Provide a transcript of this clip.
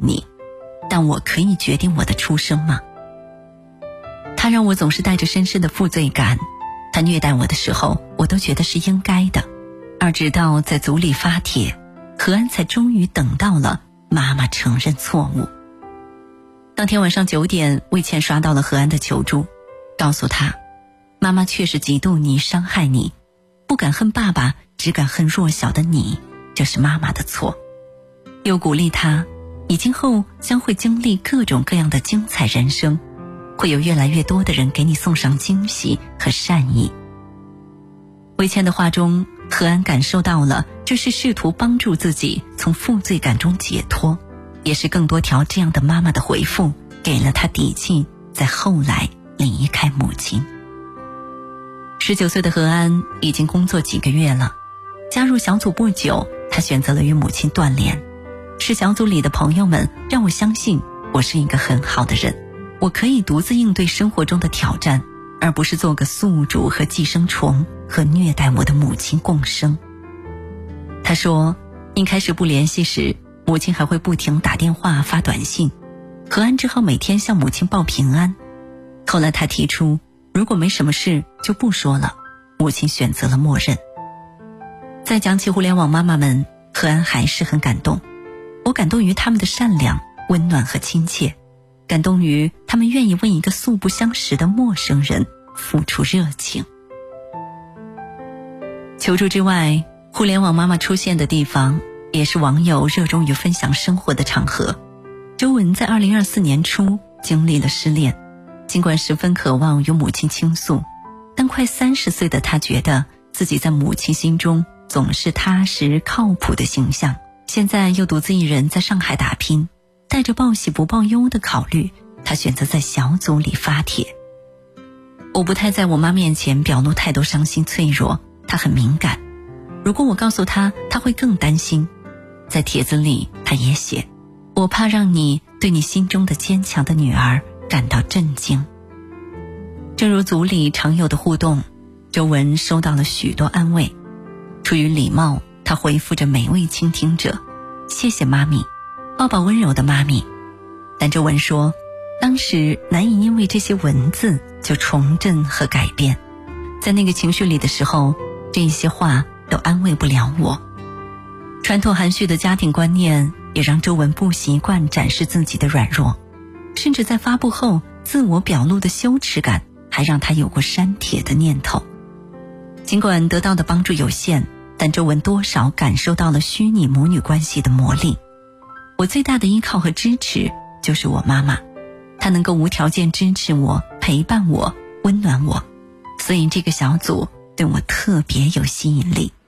你，但我可以决定我的出生吗？他让我总是带着深深的负罪感，他虐待我的时候，我都觉得是应该的。而直到在组里发帖，何安才终于等到了妈妈承认错误。当天晚上9点，魏倩刷到了何安的求助，告诉他，妈妈确实嫉妒你，伤害你，不敢恨爸爸，只敢恨弱小的你，这是妈妈的错。又鼓励他，你今后将会经历各种各样的精彩人生，会有越来越多的人给你送上惊喜和善意。魏倩的话中，何安感受到了这是试图帮助自己从负罪感中解脱，也是更多条这样的妈妈的回复给了他底气，在后来离开母亲。19岁的何安已经工作几个月了，加入小组不久，他选择了与母亲断联。是小组里的朋友们让我相信我是一个很好的人，我可以独自应对生活中的挑战，而不是做个宿主和寄生虫，和虐待我的母亲共生。他说，一开始不联系时，母亲还会不停打电话发短信，何安只好每天向母亲报平安。后来他提出，如果没什么事就不说了，母亲选择了默认。再讲起互联网妈妈们，何安还是很感动。我感动于他们的善良、温暖和亲切，感动于他们愿意为一个素不相识的陌生人付出热情。求助之外，互联网妈妈出现的地方，也是网友热衷于分享生活的场合。周文在2024年初经历了失恋，尽管十分渴望与母亲倾诉，但快30岁的她觉得自己在母亲心中总是踏实靠谱的形象。现在又独自一人在上海打拼，带着报喜不报忧的考虑，她选择在小组里发帖。我不太在我妈面前表露太多伤心脆弱，她很敏感，如果我告诉她，她会更担心。在帖子里她也写，我怕让你对你心中的坚强的女儿感到震惊。正如组里常有的互动，周文收到了许多安慰，出于礼貌，他回复着每位倾听者，谢谢妈咪，抱抱温柔的妈咪。但周文说，当时难以因为这些文字就重振和改变，在那个情绪里的时候，这些话都安慰不了我。传统含蓄的家庭观念也让周文不习惯展示自己的软弱，甚至在发布后，自我表露的羞耻感还让他有过删帖的念头。尽管得到的帮助有限，但周文多少感受到了虚拟母女关系的魔力。我最大的依靠和支持就是我妈妈，她能够无条件支持我，陪伴我，温暖我，所以这个小组对我特别有吸引力。